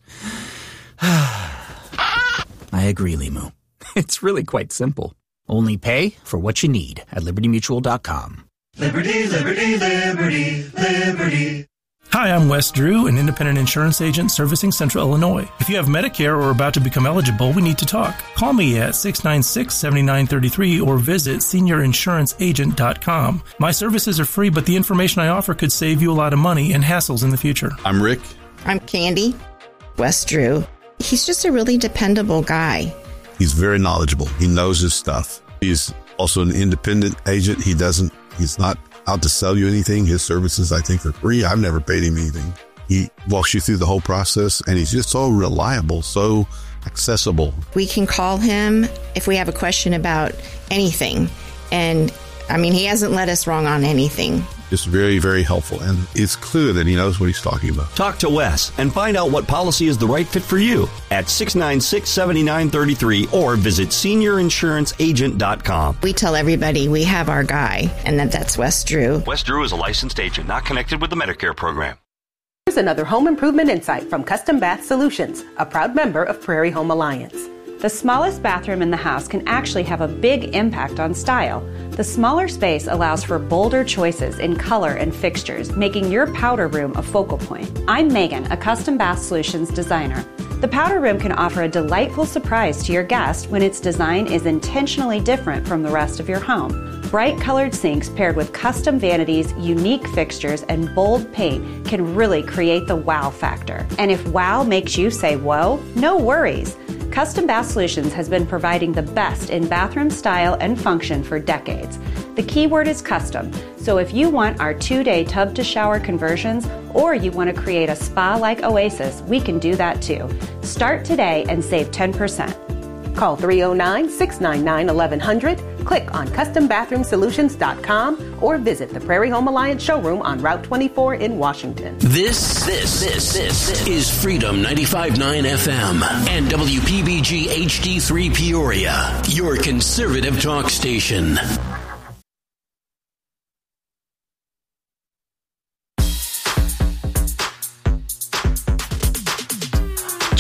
I agree, Limu. It's really quite simple. Only pay for what you need at liberty mutual dot com. Liberty, liberty, liberty, liberty. Hi, I'm Wes Drew, an independent insurance agent servicing Central Illinois. If you have Medicare or are about to become eligible, we need to talk. Call me at six nine six, seven nine three three or visit senior insurance agent dot com. My services are free, but the information I offer could save you a lot of money and hassles in the future. I'm Rick. I'm Candy. Wes Drew. He's just a really dependable guy. He's very knowledgeable. He knows his stuff. He's also an independent agent. He doesn't, he's not out to sell you anything. His services, I think, are free. I've never paid him anything. He walks you through the whole process, and he's just so reliable, so accessible. We can call him if we have a question about anything. And, I mean, he hasn't led us wrong on anything. Just very, very helpful. And it's clear that he knows what he's talking about. Talk to Wes and find out what policy is the right fit for you at six nine six, seven nine three three or visit senior insurance agent dot com. We tell everybody we have our guy, and that that's Wes Drew. Wes Drew is a licensed agent, not connected with the Medicare program. Here's another home improvement insight from Custom Bath Solutions, a proud member of Prairie Home Alliance. The smallest bathroom in the house can actually have a big impact on style. The smaller space allows for bolder choices in color and fixtures, making your powder room a focal point. I'm Megan, a Custom Bath Solutions designer. The powder room can offer a delightful surprise to your guest when its design is intentionally different from the rest of your home. Bright colored sinks paired with custom vanities, unique fixtures, and bold paint can really create the wow factor. And if wow makes you say whoa, no worries. Custom Bath Solutions has been providing the best in bathroom style and function for decades. The key word is custom, so if you want our two-day tub-to-shower conversions or you want to create a spa-like oasis, we can do that too. Start today and save ten percent. Call three oh nine, six nine nine, eleven hundred, click on custom bathroom solutions dot com, or visit the Prairie Home Alliance showroom on Route twenty-four in Washington. This, this, this, this is Freedom ninety-five point nine F M and W P B G H D three Peoria, your conservative talk station.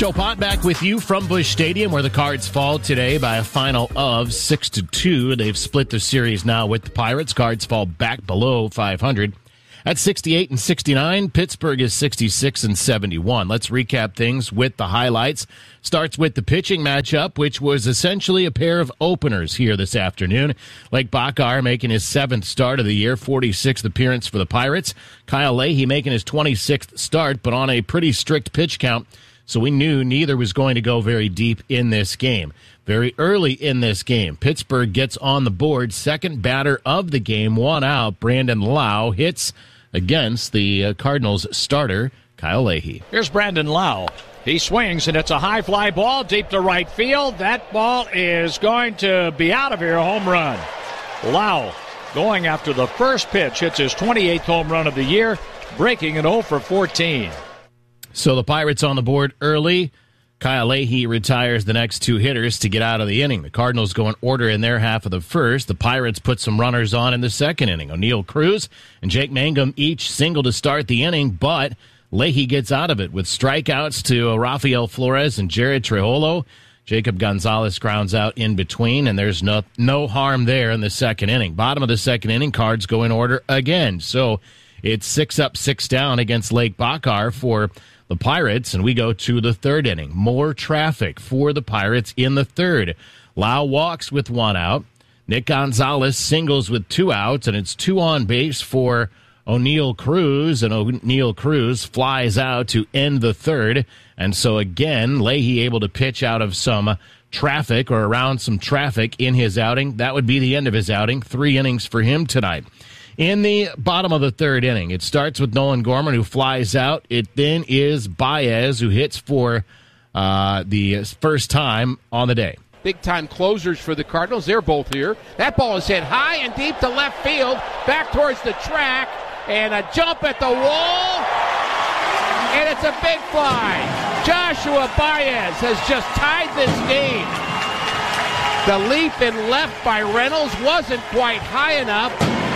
Joe Pott back with you from Busch Stadium, where the Cards fall today by a final of six to two. They've split the series now with the Pirates. Cards fall back below five hundred. At sixty-eight and sixty-nine, Pittsburgh is sixty-six and seventy-one. Let's recap things with the highlights. Starts with the pitching matchup, which was essentially a pair of openers here this afternoon. Lake Bakar making his seventh start of the year, forty-sixth appearance for the Pirates. Kyle Leahy making his twenty-sixth start, but on a pretty strict pitch count, so we knew neither was going to go very deep in this game. Very early in this game, Pittsburgh gets on the board. Second batter of the game, one out. Brandon Lau hits against the uh, Cardinals starter, Kyle Leahy. Here's Brandon Lau. He swings, and it's a high fly ball deep to right field. That ball is going to be out of here, a home run. Lau going after the first pitch, hits his twenty-eighth home run of the year, breaking an oh for fourteen. So the Pirates on the board early. Kyle Leahy retires the next two hitters to get out of the inning. The Cardinals go in order in their half of the first. The Pirates put some runners on in the second inning. O'Neill Cruz and Jake Mangum each single to start the inning, but Leahy gets out of it with strikeouts to Rafael Flores and Jared Triolo. Jacob Gonzalez grounds out in between, and there's no, no harm there in the second inning. Bottom of the second inning, Cards go in order again. So it's six up, six down against Lake Bakar for the Pirates, and we go to the third inning. More traffic for the Pirates in the third. Lau walks with one out. Nick Gonzalez singles with two outs, and it's two on base for O'Neill Cruz, and O'Neill Cruz flies out to end the third. And so again, Leahy able to pitch out of some traffic or around some traffic in his outing. That would be the end of his outing. Three innings for him tonight. In the bottom of the third inning, it starts with Nolan Gorman, who flies out. It then is Baez, who hits for uh, the first time on the day. Big-time closers for the Cardinals. They're both here. That ball is hit high and deep to left field, back towards the track, and a jump at the wall, and it's a big fly. Joshua Baez has just tied this game. The leap in left by Reynolds wasn't quite high enough.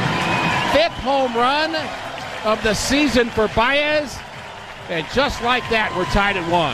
Fifth home run of the season for Baez, and just like that, we're tied at one.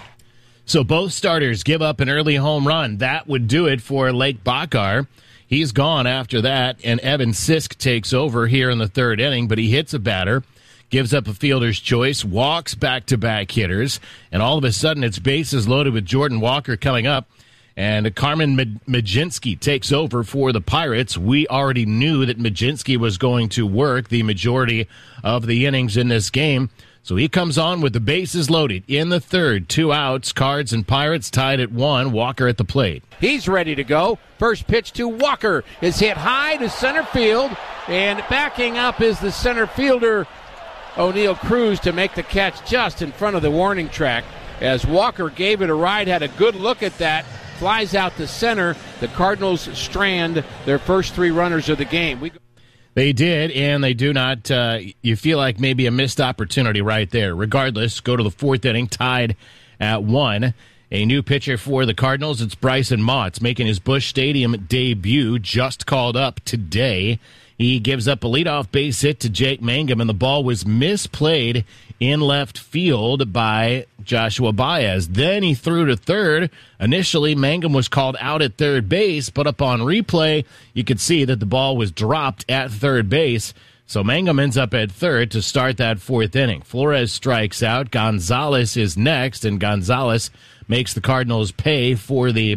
So both starters give up an early home run. That would do it for Lake Bakar. He's gone after that, and Evan Sisk takes over here in the third inning, but he hits a batter, gives up a fielder's choice, walks back-to-back hitters, and all of a sudden it's bases loaded with Jordan Walker coming up. And Carmen Mlodzinski takes over for the Pirates. We already knew that Mlodzinski was going to work the majority of the innings in this game. So he comes on with the bases loaded in the third. Two outs, Cards and Pirates tied at one. Walker at the plate. He's ready to go. First pitch to Walker is hit high to center field. And backing up is the center fielder, O'Neill Cruz, to make the catch just in front of the warning track. As Walker gave it a ride, had a good look at that. Flies out to center. The Cardinals strand their first three runners of the game. We They did, and they do not. Uh, you feel like maybe a missed opportunity right there. Regardless, go to the fourth inning, tied at one. A new pitcher for the Cardinals, it's Bryson Motts, making his Busch Stadium debut, just called up today. He gives up a leadoff base hit to Jake Mangum, and the ball was misplayed in left field by Joshua Baez. Then he threw to third. Initially, Mangum was called out at third base, but upon replay, you could see that the ball was dropped at third base. So Mangum ends up at third to start that fourth inning. Flores strikes out. Gonzalez is next, and Gonzalez makes the Cardinals pay for the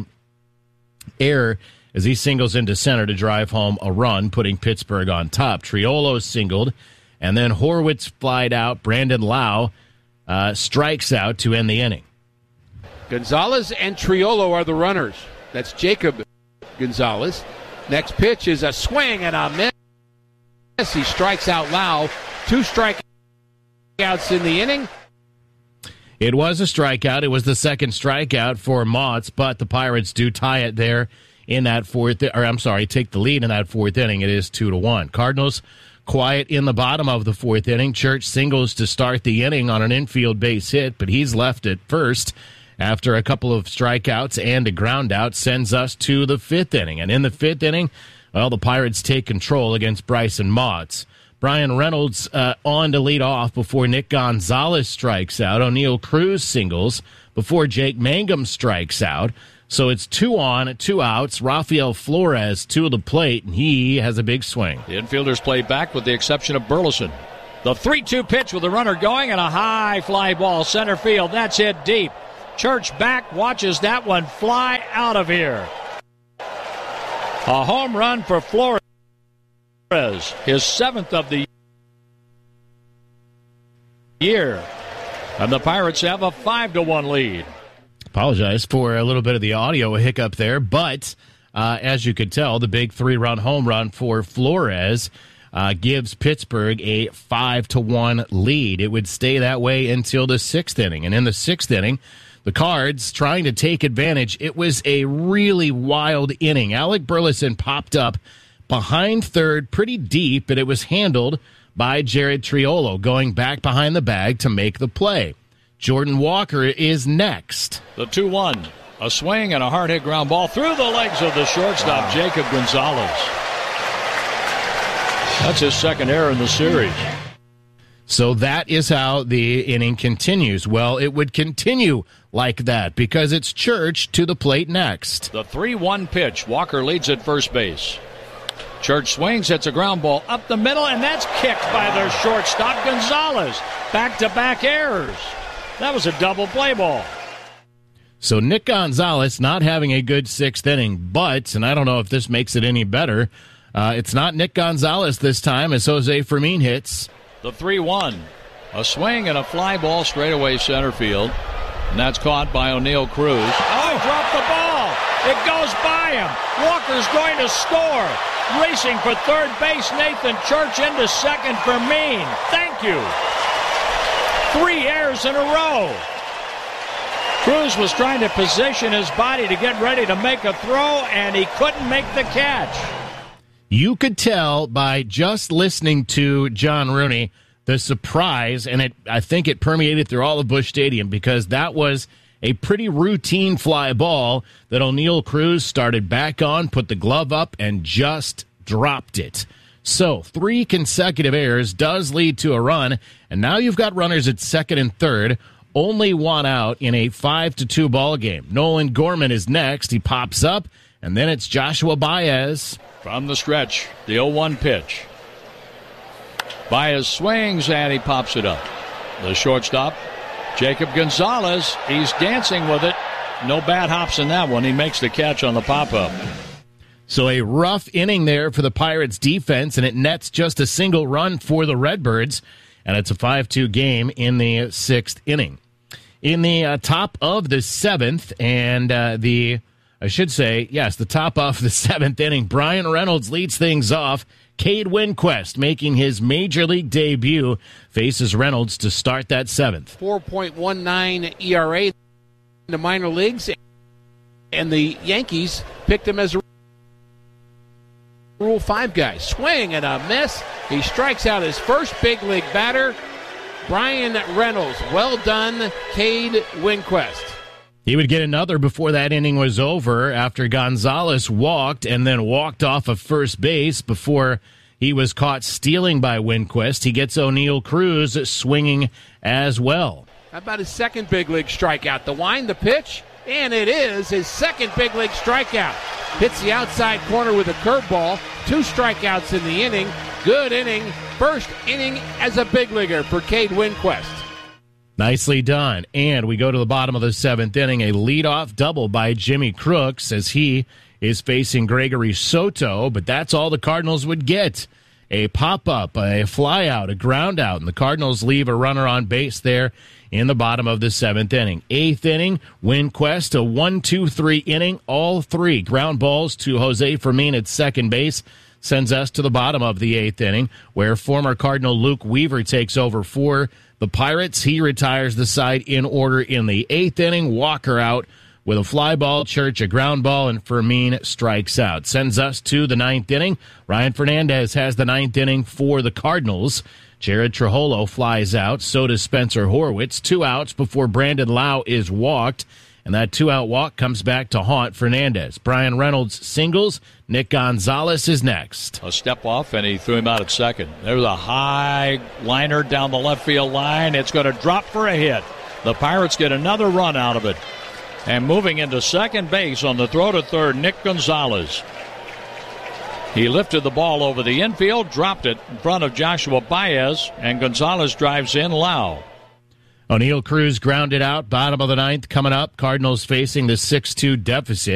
error as he singles into center to drive home a run, putting Pittsburgh on top. Triolo singled, and then Horwitz flied out. Brandon Lau uh, strikes out to end the inning. Gonzalez and Triolo are the runners. That's Jacob Gonzalez. Next pitch is a swing and a miss. He strikes out Lau. Two strikeouts in the inning. It was a strikeout. It was the second strikeout for Motts, but the Pirates do tie it there in that fourth, or I'm sorry, take the lead in that fourth inning. It is two to one. Cardinals quiet in the bottom of the fourth inning. Church singles to start the inning on an infield base hit, but he's left at first after a couple of strikeouts and a ground out. Sends us to the fifth inning. And in the fifth inning, well, the Pirates take control against Bryson Motts. Brian Reynolds uh, on to lead off before Nick Gonzalez strikes out. O'Neill Cruz singles before Jake Mangum strikes out. So it's two on, two outs. Rafael Flores to the plate, and he has a big swing. The infielders play back with the exception of Burleson. The three two pitch with the runner going and a high fly ball center field. That's hit deep. Church back, watches that one fly out of here. A home run for Flores. His seventh of the year. And the Pirates have a five to one lead. Apologize for a little bit of the audio hiccup there, but uh, as you could tell, the big three-run home run for Flores uh, gives Pittsburgh a five to one lead. It would stay that way until the sixth inning. And in the sixth inning, the Cards trying to take advantage. It was a really wild inning. Alec Burleson popped up behind third pretty deep, and it was handled by Jared Triolo going back behind the bag to make the play. Jordan Walker is next. The two one. A swing and a hard-hit ground ball through the legs of the shortstop, wow. Jacob Gonzalez. That's his second error in the series. So that is how the inning continues. Well, it would continue like that because it's Church to the plate next. The three one pitch. Walker leads at first base. Church swings, hits a ground ball up the middle, and that's kicked by their shortstop, Gonzalez. Back-to-back errors. That was a double play ball. So Nick Gonzalez not having a good sixth inning, but, and I don't know if this makes it any better, uh, it's not Nick Gonzalez this time as Jose Fermin hits. The three one. A swing and a fly ball straight away center field. And that's caught by O'Neill Cruz. Oh, he dropped the ball. It goes by him. Walker's going to score. Racing for third base, Nathan Church into second for Mean. Thank you. Three errors in a row. Cruz was trying to position his body to get ready to make a throw, and he couldn't make the catch. You could tell by just listening to John Rooney the surprise, and it I think it permeated through all of Busch Stadium because that was a pretty routine fly ball that O'Neill Cruz started back on, put the glove up, and just dropped it. So three consecutive errors does lead to a run, and now you've got runners at second and third, only one out in a five to two ball game. Nolan Gorman is next. He pops up, and then it's Joshua Baez. From the stretch, the oh one pitch. Baez swings, and he pops it up. The shortstop, Jacob Gonzalez, he's dancing with it. No bad hops in that one. He makes the catch on the pop-up. So a rough inning there for the Pirates defense, and it nets just a single run for the Redbirds, and it's a five two game in the sixth inning. In the uh, top of the seventh, and uh, the, I should say, yes, the top of the seventh inning, Brian Reynolds leads things off. Cade Winquest making his Major League debut faces Reynolds to start that seventh. four point one nine E R A in the minor leagues, and the Yankees picked him as a Rule five guy. Swing and a miss. He strikes out his first big league batter, Brian Reynolds. Well done, Cade Winquest. He would get another before that inning was over after Gonzalez walked and then walked off of first base before he was caught stealing by Winquest. He gets O'Neill Cruz swinging as well. How about his second big league strikeout? The wind, the pitch, and it is his second big league strikeout. Hits the outside corner with a curveball. Two strikeouts in the inning. Good inning. First inning as a big leaguer for Cade Winquest. Nicely done. And we go to the bottom of the seventh inning. A leadoff double by Jimmy Crooks as he is facing Gregory Soto. But that's all the Cardinals would get. A pop-up, a fly-out, a ground-out. And the Cardinals leave a runner on base there in the bottom of the seventh inning. Eighth inning, Winquest, a one two three inning. All three ground balls to Jose Fermin at second base. Sends us to the bottom of the eighth inning, where former Cardinal Luke Weaver takes over for the Pirates. He retires the side in order in the eighth inning. Walker out with a fly ball, Church a ground ball, and Fermin strikes out. Sends us to the ninth inning. Ryan Fernandez has the ninth inning for the Cardinals. Jared Trujillo flies out. So does Spencer Horwitz. Two outs before Brandon Lau is walked. and that two-out walk comes back to haunt Fernandez. Brian Reynolds singles. Nick Gonzalez is next. A step off, and he threw him out at second. There's a high liner down the left field line. It's going to drop for a hit. The Pirates get another run out of it. And moving into second base on the throw to third, Nick Gonzalez. He lifted the ball over the infield, dropped it in front of Joshua Baez, and Gonzalez drives in Lau. O'Neill Cruz grounded out, bottom of the ninth coming up. Cardinals facing the six two deficit.